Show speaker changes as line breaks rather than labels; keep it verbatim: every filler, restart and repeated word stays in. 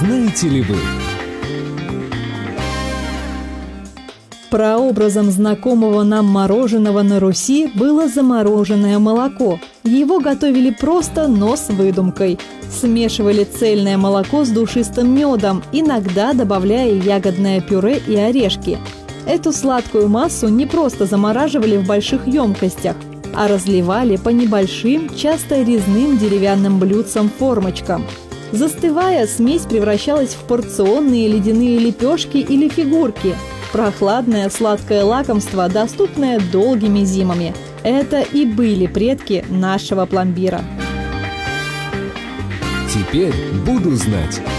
знаете ли вы?
Прообразом знакомого нам мороженого на Руси было замороженное молоко. Его готовили просто, но с выдумкой. Смешивали цельное молоко с душистым медом, иногда добавляя ягодное пюре и орешки. Эту сладкую массу не просто замораживали в больших емкостях, а разливали по небольшим, часто резным деревянным блюдцам-формочкам. Застывая, смесь превращалась в порционные ледяные лепешки или фигурки. Прохладное сладкое лакомство, доступное долгими зимами. Это и были предки нашего пломбира.
Теперь буду знать.